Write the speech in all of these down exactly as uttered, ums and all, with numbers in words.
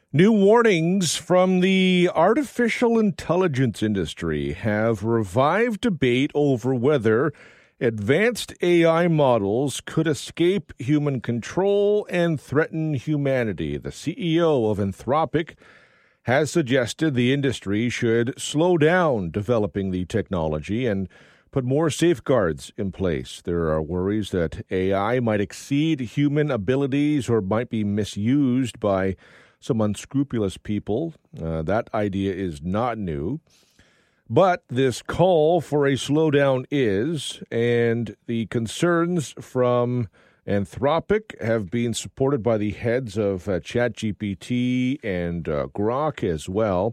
New warnings from the artificial intelligence industry have revived debate over whether advanced A I models could escape human control and threaten humanity. The C E O of Anthropic has suggested the industry should slow down developing the technology and put more safeguards in place. There are worries that A I might exceed human abilities or might be misused by some unscrupulous people. Uh, that idea is not new. But this call for a slowdown is, and the concerns from Anthropic have been supported by the heads of uh, ChatGPT and uh, Grok as well.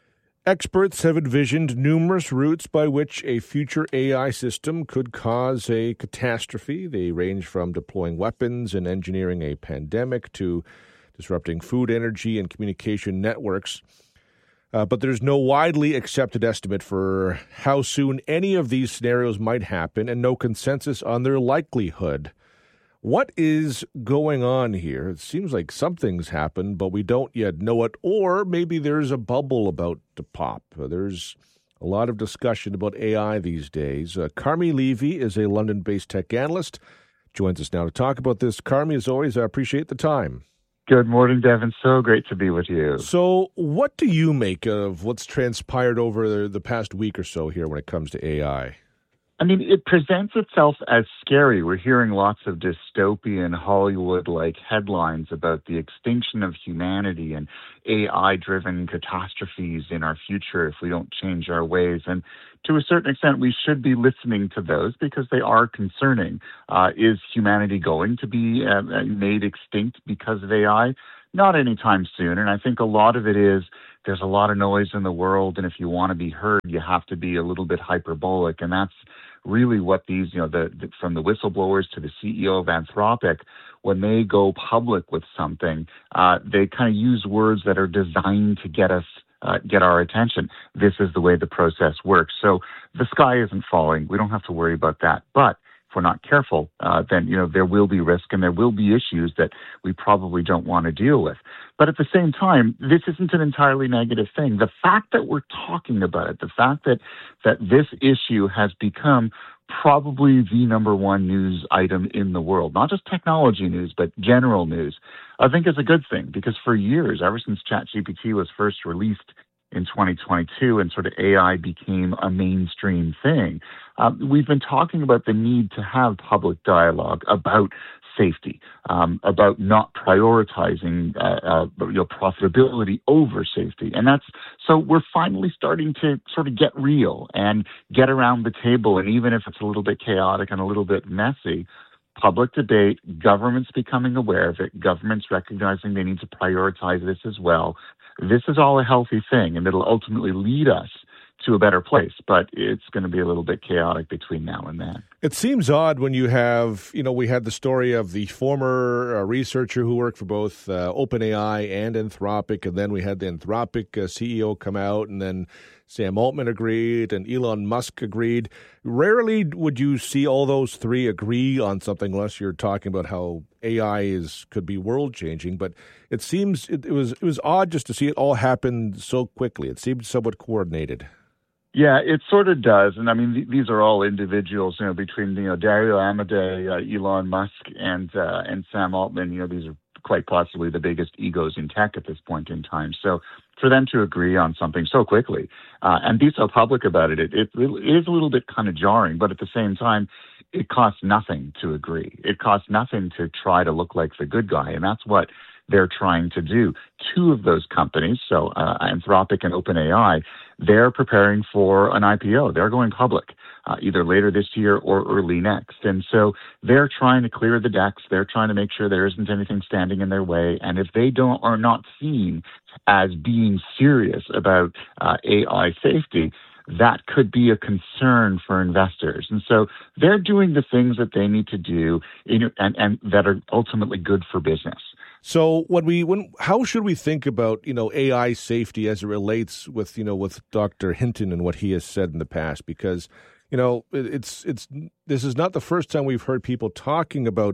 Experts have envisioned numerous routes by which a future A I system could cause a catastrophe. They range from deploying weapons and engineering a pandemic to disrupting food, energy, and communication networks. Uh, but there's no widely accepted estimate for how soon any of these scenarios might happen and no consensus on their likelihood. What is going on here? It seems like something's happened, but we don't yet know it. Or maybe there's a bubble about to pop. Uh, there's a lot of discussion about A I these days. Uh, Carmi Levy is a London-based tech analyst. Joins us now to talk about this. Carmi, as always, I appreciate the time. Good morning, Devin. So great to be with you. So what do you make of what's transpired over the, the past week or so here when it comes to A I? I mean, it presents itself as scary. We're hearing lots of dystopian Hollywood-like headlines about the extinction of humanity and A I-driven catastrophes in our future if we don't change our ways. And to a certain extent, we should be listening to those because they are concerning. Uh, is humanity going to be uh, made extinct because of A I? Not anytime soon. And I think a lot of it is there's a lot of noise in the world, and if you want to be heard, you have to be a little bit hyperbolic. And that's really what these, you know, the, the from the whistleblowers to the C E O of Anthropic, when they go public with something, uh, they kind of use words that are designed to get us, uh, get our attention. This is the way the process works. So the sky isn't falling. We don't have to worry about that. But if we're not careful, uh, then, you know, there will be risk and there will be issues that we probably don't want to deal with. But at the same time, this isn't an entirely negative thing. The fact that we're talking about it, the fact that, that this issue has become probably the number one news item in the world, not just technology news, but general news, I think is a good thing because for years, ever since ChatGPT was first released in twenty twenty-two and sort of A I became a mainstream thing, uh, we've been talking about the need to have public dialogue about safety, um, about not prioritizing uh, uh, you know, profitability over safety. And that's so we're finally starting to sort of get real and get around the table. And even if it's a little bit chaotic and a little bit messy, public debate, governments becoming aware of it, governments recognizing they need to prioritize this as well. This is all a healthy thing, and it'll ultimately lead us to a better place, but it's going to be a little bit chaotic between now and then. It seems odd when you have, you know, we had the story of the former uh, researcher who worked for both uh, OpenAI and Anthropic, and then we had the Anthropic uh, C E O come out, and then Sam Altman agreed, and Elon Musk agreed. Rarely would you see all those three agree on something unless you're talking about how A I is could be world-changing, but it seems it, it was it was odd just to see it all happen so quickly. It seemed somewhat coordinated. Yeah, it sort of does. And I mean, th- these are all individuals, you know, between, you know, Dario Amodei, uh, Elon Musk, and uh, and Sam Altman. You know, these are quite possibly the biggest egos in tech at this point in time. So for them to agree on something so quickly uh, and be so public about it, it, it, it is a little bit kind of jarring. But at the same time, it costs nothing to agree. It costs nothing to try to look like the good guy. And that's what they're trying to do. Two of those companies, so uh, Anthropic and OpenAI, they're preparing for an I P O. They're going public uh, either later this year or early next. And so they're trying to clear the decks. They're trying to make sure there isn't anything standing in their way. And if they don't are not seen as being serious about uh, A I safety, that could be a concern for investors. And so they're doing the things that they need to do in, and, and that are ultimately good for business. So when we when how should we think about, you know, A I safety as it relates with, you know, with Doctor Hinton and what he has said in the past? Because, you know, it's it's this is not the first time we've heard people talking about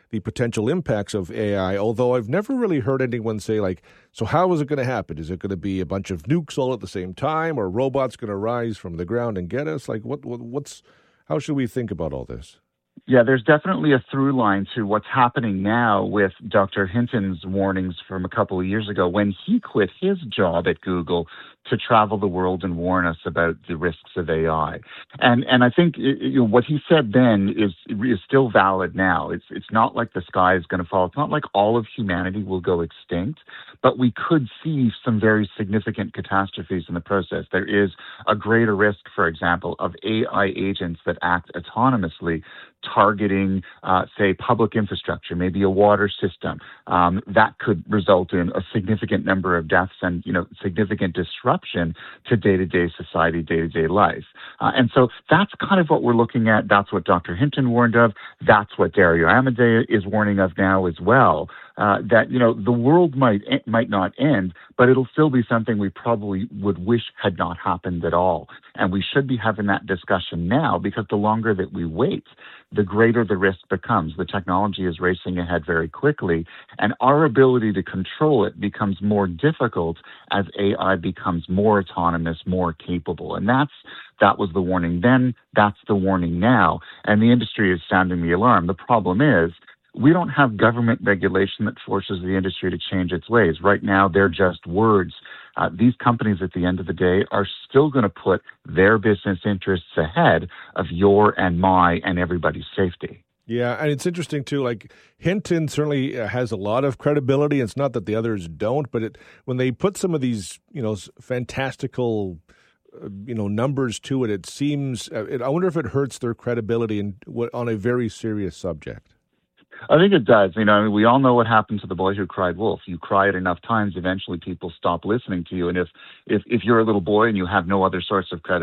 the potential impacts of A I, although I've never really heard anyone say, like, so how is it going to happen? Is it going to be a bunch of nukes all at the same time, or robots going to rise from the ground and get us? Like, what, what what's how should we think about all this? Yeah, there's definitely a through line to what's happening now with Doctor Hinton's warnings from a couple of years ago when he quit his job at Google to travel the world and warn us about the risks of A I. And and I think you know, what he said then is is still valid now. It's it's not like the sky is going to fall. It's not like all of humanity will go extinct, but we could see some very significant catastrophes in the process. There is a greater risk, for example, of A I agents that act autonomously, targeting, uh, say, public infrastructure, maybe a water system. Um, that could result in a significant number of deaths and, you know, significant disruption to day-to-day society, day-to-day life. Uh, and so that's kind of what we're looking at. That's what Doctor Hinton warned of. That's what Dario Amodei is warning of now as well. Uh, that, you know, the world might might not end, but it'll still be something we probably would wish had not happened at all. And we should be having that discussion now, because the longer that we wait, the greater the risk becomes. The technology is racing ahead very quickly, and our ability to control it becomes more difficult as A I becomes more autonomous, more capable. And that's that was the warning then, that's the warning now, and the industry is sounding the alarm. The problem is, we don't have government regulation that forces the industry to change its ways. Right now, they're just words. Uh, these companies, at the end of the day, are still going to put their business interests ahead of your and my and everybody's safety. Yeah, and it's interesting, too, like Hinton certainly has a lot of credibility. It's not that the others don't, but it, when they put some of these, you know, fantastical, uh, you know, numbers to it, it seems, uh, it, I wonder if it hurts their credibility in, on a very serious subject. I think it does. You know, I mean, we all know what happened to the boy who cried wolf. You cry it enough times, eventually people stop listening to you. And if, if, if you're a little boy and you have no other source of credibility,